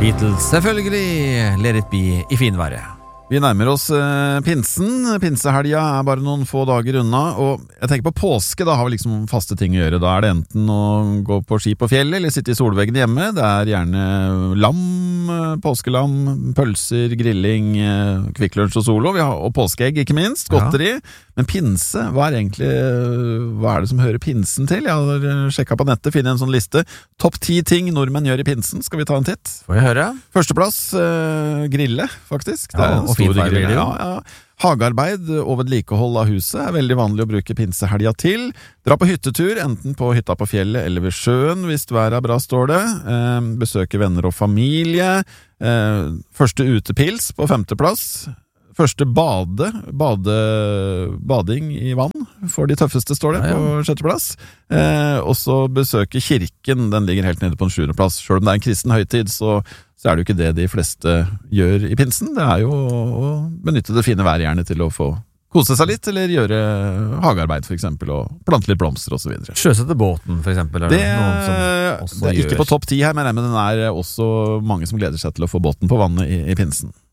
Beatles, selvfølgelig. Let it be I finværet. Vi nærmer oss pinsen. Pinsehelga bare noen få dager unna. Og jeg tenker på påske, da har vi liksom faste ting å gjøre. Da det enten å gå på ski på fjellet eller sitte I solveggen hjemme. Det gjerne lam, påskelam, pølser, grilling, kvikklunsj og solo. Og påskeegg, ikke minst, godteri. Men pinse, hva det som hører pinsen til? Jeg har sjekket på nettet, finner en sånn liste. Topp 10 ting nordmenn gjør I pinsen. Skal vi ta en titt? Får jeg høre? Førsteplass, grille, faktisk. Det en og fint vær blir det jo. Ja. Hagearbeid og vedlikehold av huset veldig vanlig å bruke pinsehelga til. Dra på hyttetur, enten på hytta på fjellet eller ved sjøen, hvis været bra, står det. Besøke venner og familie. Første utepils på 5. plass. Første bading I vann for de tøffeste, står det på 6. plass. Og så besøke kirken, den ligger helt nede på en 7. plass. Selv om det en kristen høytid, så det jo ikke det de fleste gjør I pinsen. Det jo å benytte det fine været gjerne til å få kose seg litt, eller gjøre hagearbeid for eksempel, og plante litt blomster og så videre. Sjøsette båten for eksempel, det ikke på topp 10 her, men den også mange som gleder seg til å få båten på vannet I pinsen.